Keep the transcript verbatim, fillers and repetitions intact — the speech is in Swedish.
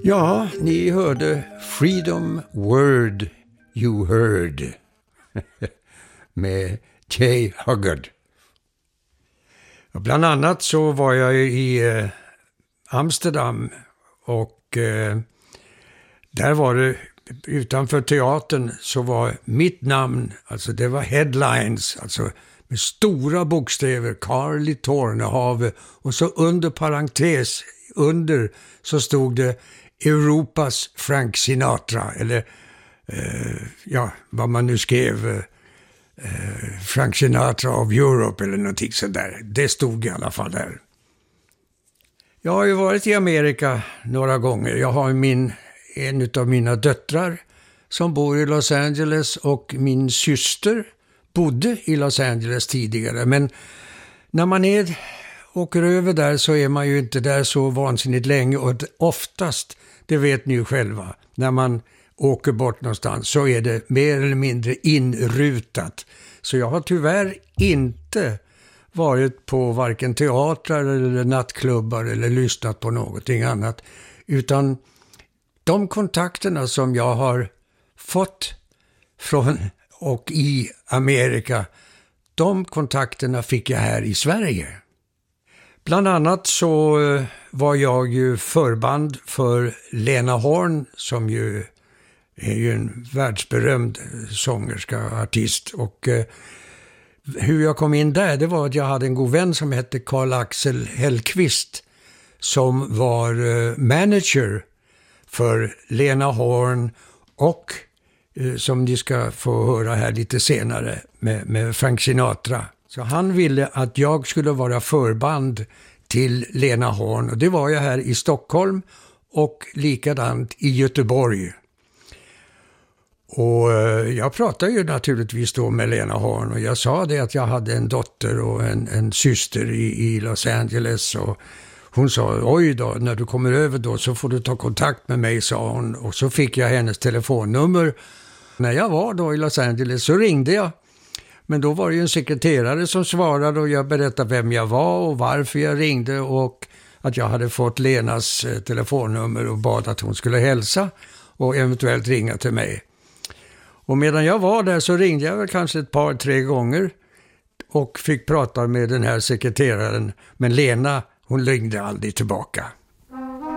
Ja, ni hörde Freedom Word You Heard med Jay Huggard. Bland annat så var jag i eh, Amsterdam och eh, där var det utanför teatern så var mitt namn, alltså det var headlines, alltså med stora bokstäver, Carly Tornehave, och så under parentes under så stod det Europas Frank Sinatra, eller eh, ja, vad man nu skrev, eh, Frank Sinatra of Europe eller någonting sådär. Det stod i alla fall där. Jag har ju varit i Amerika några gånger. Jag har min, en av mina döttrar som bor i Los Angeles och min syster bodde i Los Angeles tidigare. Men när man är, åker över där så är man ju inte där så vansinnigt länge, och oftast, det vet ni ju själva, när man åker bort någonstans så är det mer eller mindre inrutat. Så jag har tyvärr inte varit på varken teatrar eller nattklubbar eller lyssnat på någonting annat, utan de kontakterna som jag har fått från och i Amerika, de kontakterna fick jag här i Sverige. Bland annat så var jag ju förband för Lena Horne, som ju är ju en världsberömd sångerska, artist, och eh, hur jag kom in där, det var att jag hade en god vän som hette Karl-Axel Hellqvist som var eh, manager för Lena Horne och eh, som ni ska få höra här lite senare med, med Frank Sinatra. Så han ville att jag skulle vara förband till Lena Horne, och det var jag här i Stockholm och likadant i Göteborg. Och jag pratade ju naturligtvis då med Lena Horne, och jag sa det att jag hade en dotter och en, en syster i, i Los Angeles, och hon sa, oj då, när du kommer över då så får du ta kontakt med mig, sa hon, och så fick jag hennes telefonnummer. När jag var då i Los Angeles så ringde jag, men då var det ju en sekreterare som svarade, och jag berättade vem jag var och varför jag ringde och att jag hade fått Lenas telefonnummer och bad att hon skulle hälsa och eventuellt ringa till mig. Och medan jag var där så ringde jag väl kanske ett par, tre gånger och fick prata med den här sekreteraren. Men Lena, hon ringde aldrig tillbaka.